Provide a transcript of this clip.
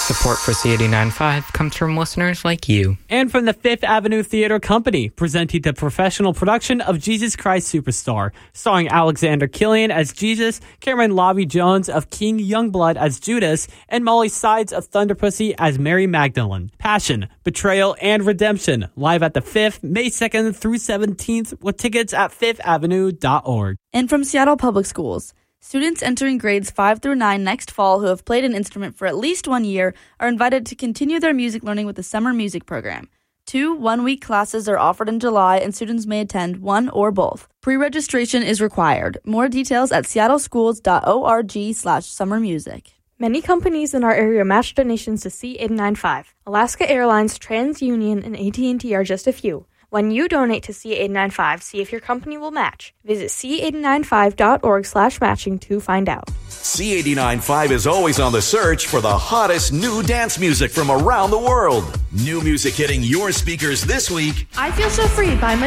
Support for C89.5 comes from listeners like you. And from the Fifth Avenue Theater Company, presenting the professional production of Jesus Christ Superstar, starring Alexander Killian as Jesus, Cameron Lavi Jones of King Youngblood as Judas, and Molly Sides of Thunderpussy as Mary Magdalene. Passion, betrayal, and redemption. Live at the Fifth, May 2nd through 17th, with tickets at fifthavenue.org. And from Seattle Public Schools, students entering grades 5 through 9 next fall who have played an instrument for at least 1 year are invited to continue their music learning with the summer music program. 2 one-week classes are offered in July, and students may attend one or both. Pre-registration is required. More details at seattleschools.org/summermusic. Many companies in our area match donations to C895. Alaska Airlines, TransUnion, and AT&T are just a few. When you donate to C895, see if your company will match. Visit c895.org/matching to find out. C89.5 is always on the search for the hottest new dance music from around the world. New music hitting your speakers this week. I Feel So Free by